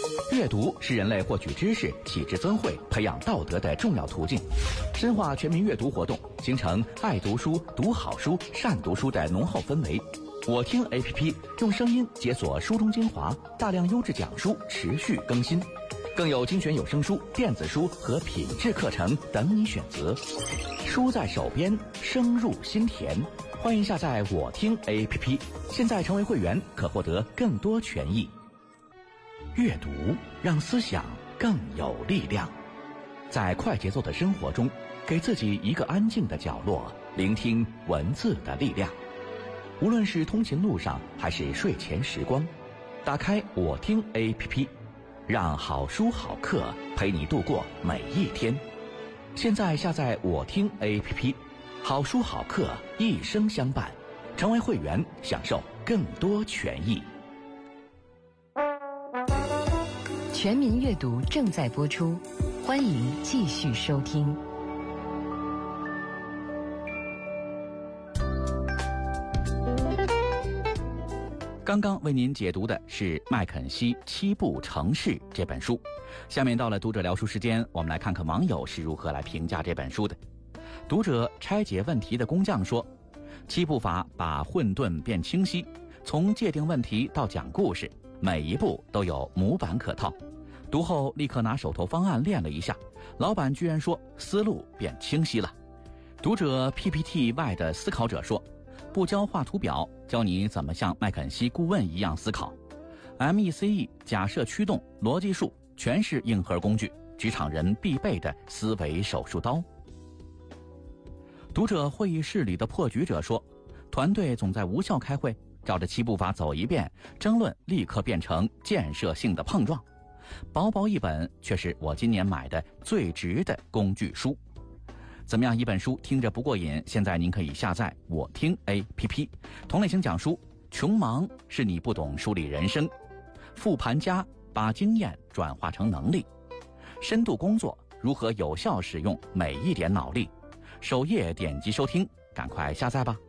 阅读是人类获取知识、启智增慧、培养道德的重要途径。深化全民阅读活动，形成爱读书、读好书、善读书的浓厚氛围。我听 APP 用声音解锁书中精华，大量优质讲书持续更新，更有精选有声书、电子书和品质课程等你选择。书在手边，声入心田。欢迎下载我听 APP， 现在成为会员可获得更多权益。阅读让思想更有力量。在快节奏的生活中，给自己一个安静的角落，聆听文字的力量。无论是通勤路上还是睡前时光，打开我听 APP， 让好书好课陪你度过每一天。现在下载我听 APP， 好书好课一生相伴，成为会员享受更多权益。 全民阅读正在播出，欢迎继续收听。 刚刚为您解读的是麦肯锡《7步成事》这本书。下面到了读者聊书时间，我们来看看网友是如何来评价这本书的。读者拆解问题的工匠说，7步法把混沌变清晰，从界定问题到讲故事，每一步都有模板可套。读后立刻拿手头方案练了一下，老板居然说思路变清晰了。读者 PPTY 的思考者说，不教画图表，教你怎么像麦肯锡顾问一样思考。 MECE 假设驱动逻辑术全是硬核工具，职场人必备的思维手术刀。读者会议室里的破局者说，团队总在无效开会，照着7步法走一遍，争论立刻变成建设性的碰撞。薄薄一本，却是我今年买的最值的工具书。怎么样，一本书听着不过瘾？现在您可以下载我听 APP， 同类型讲书，穷忙是你不懂梳理人生，复盘家把经验转化成能力，深度工作如何有效使用每一点脑力。首页点击收听，赶快下载吧。